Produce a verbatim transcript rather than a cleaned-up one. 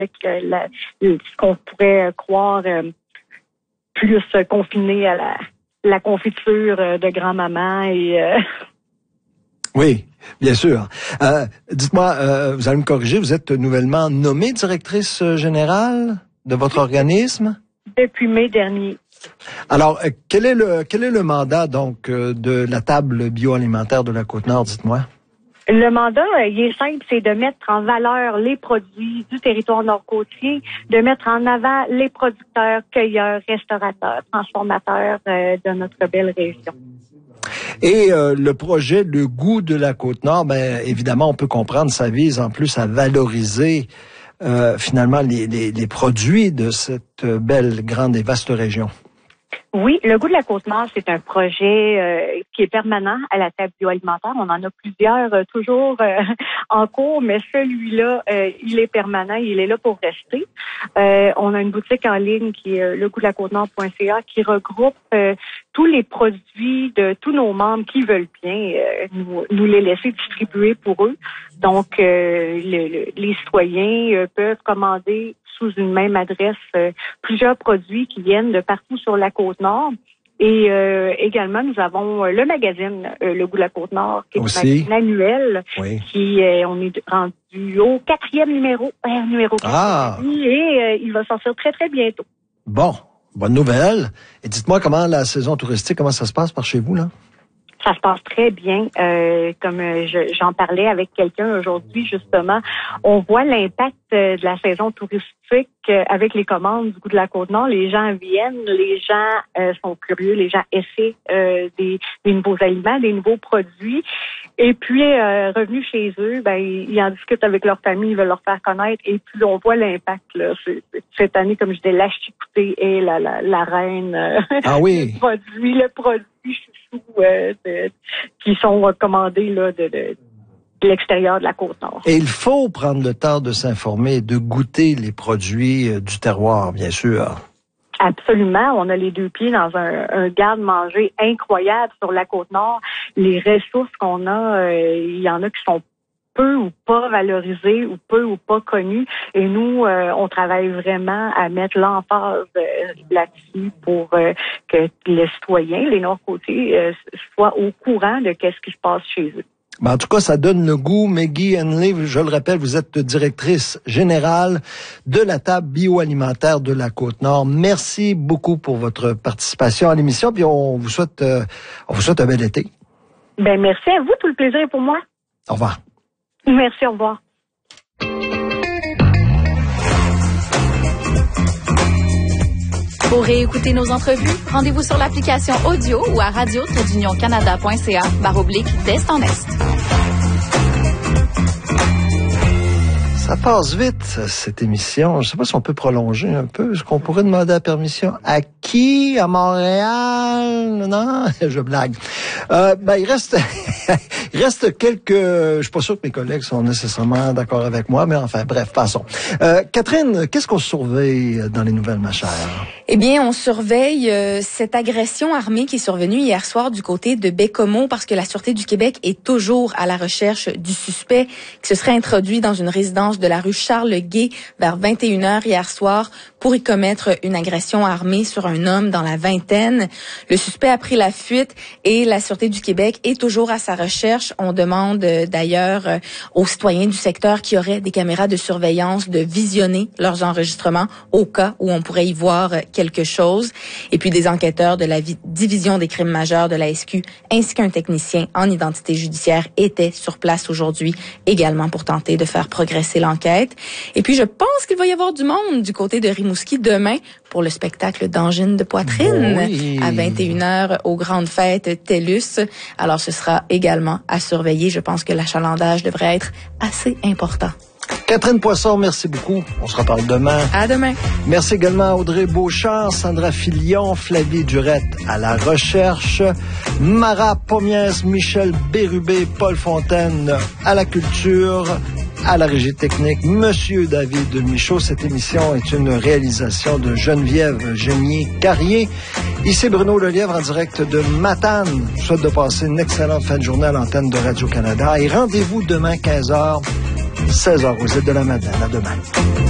avec euh, la, ce qu'on pourrait croire euh, plus euh, confiné à la, la confiture euh, de grand-maman et... Euh... Oui, bien sûr. Euh, dites-moi, euh, vous allez me corriger, vous êtes nouvellement nommée directrice générale de votre organisme? Depuis mai dernier. Alors, euh, quel est le quel est le mandat donc euh, de la table bioalimentaire de la Côte-Nord, dites-moi? Le mandat, euh, il est simple, c'est de mettre en valeur les produits du territoire nord-côtier, de mettre en avant les producteurs, cueilleurs, restaurateurs, transformateurs euh, de notre belle région. Et euh, le projet Le goût de la Côte-Nord, ben évidemment, on peut comprendre, ça vise en plus à valoriser euh, finalement les, les, les produits de cette belle, grande et vaste région. Oui, le goût de la Côte-Nord, c'est un projet euh, qui est permanent à la table bioalimentaire. On en a plusieurs euh, toujours euh, en cours, mais celui-là, euh, il est permanent, il est là pour rester. Euh, on a une boutique en ligne qui est euh, le goût de la côte nord point c a qui regroupe euh, tous les produits de tous nos membres qui veulent bien euh, nous, nous les laisser distribuer pour eux. Donc, euh, le, le, les citoyens euh, peuvent commander sous une même adresse euh, plusieurs produits qui viennent de partout sur la Côte-Nord. Et euh, également, nous avons euh, le magazine euh, Le goût de la Côte-Nord, qui est Aussi. un magazine annuel, Oui. qui euh, on est rendu au quatrième numéro, euh, numéro quatre. Ah. Et euh, il va sortir très, très bientôt. Bon, bonne nouvelle. Et dites-moi comment la saison touristique, comment ça se passe par chez vous, là? Ça se passe très bien. Euh, comme euh, je, j'en parlais avec quelqu'un aujourd'hui, justement, on voit l'impact euh, de la saison touristique euh, avec les commandes du goût de la Côte-Nord. Les gens viennent, les gens euh, sont curieux, les gens essaient euh, des, des nouveaux aliments, des nouveaux produits. Et puis, euh, revenus chez eux, ben ils en discutent avec leur famille, ils veulent leur faire connaître. Et puis, on voit l'impact. Là. C'est, cette année, comme je disais, la chipotée est la, la, la reine. Euh, ah oui. Le produit, le produit chouchou euh, de, qui sont commandés là, de, de, de l'extérieur de la Côte-Nord. Et il faut prendre le temps de s'informer, de goûter les produits euh, du terroir, bien sûr. Absolument. On a les deux pieds dans un, un garde-manger incroyable sur la Côte-Nord. Les ressources qu'on a, euh, il y en a qui sont peu ou pas valorisées ou peu ou pas connues. Et nous, euh, on travaille vraiment à mettre l'emphase euh, là-dessus pour euh, que les citoyens, les Nord-Côtiers, euh, soient au courant de qu'est-ce qui se passe chez eux. Ben, en tout cas, ça donne le goût. Maggie Henley, je le rappelle, vous êtes directrice générale de la table bioalimentaire de la Côte-Nord. Merci beaucoup pour votre participation à l'émission. Puis on vous souhaite, euh, on vous souhaite un bel été. Ben merci à vous. Tout le plaisir est pour moi. Au revoir. Merci, au revoir. Pour réécouter nos entrevues, rendez-vous sur l'application audio ou à radio tiret union canada point c a barre oblique d'Est en Est. Ça passe vite, cette émission. Je sais pas si on peut prolonger un peu. Est-ce qu'on pourrait demander la permission à qui? À Montréal? Non, je blague. Euh, ben, il reste, il reste quelques, je suis pas sûr que mes collègues sont nécessairement d'accord avec moi, mais enfin, bref, passons. Euh, Catherine, qu'est-ce qu'on surveille dans les nouvelles, ma chère? Eh bien, on surveille euh, cette agression armée qui est survenue hier soir du côté de Baie-Comeau parce que la Sûreté du Québec est toujours à la recherche du suspect qui se serait introduit dans une résidence de la rue Charles-Guay vers vingt et une heures hier soir pour y commettre une agression armée sur un homme dans la vingtaine. Le suspect a pris la fuite et la Sûreté du Québec est toujours à sa recherche. On demande euh, d'ailleurs euh, aux citoyens du secteur qui auraient des caméras de surveillance de visionner leurs enregistrements au cas où on pourrait y voir euh, quelque chose. Et puis des enquêteurs de la vi- division des crimes majeurs de la S Q ainsi qu'un technicien en identité judiciaire étaient sur place aujourd'hui également pour tenter de faire progresser l'enquête. Et puis je pense qu'il va y avoir du monde du côté de Rimouski demain pour le spectacle d'angine de poitrine oui. à vingt et une heures aux grandes fêtes TELUS. Alors ce sera également à surveiller. Je pense que l'achalandage devrait être assez important. Catherine Poisson, merci beaucoup. On se reparle demain. À demain. Merci également à Audrey Beauchamp, Sandra Filion, Flavie Durette à la recherche, Mara Pomiès, Michel Bérubé, Paul Fontaine à la culture, à la régie technique, Monsieur David Michaud. Cette émission est une réalisation de Geneviève Génier-Carrier. Ici Bruno Lelièvre en direct de Matane. Je souhaite de passer une excellente fin de journée à l'antenne de Radio-Canada et rendez-vous demain quinze heures. seize heures aux îles de la Madeleine. À demain.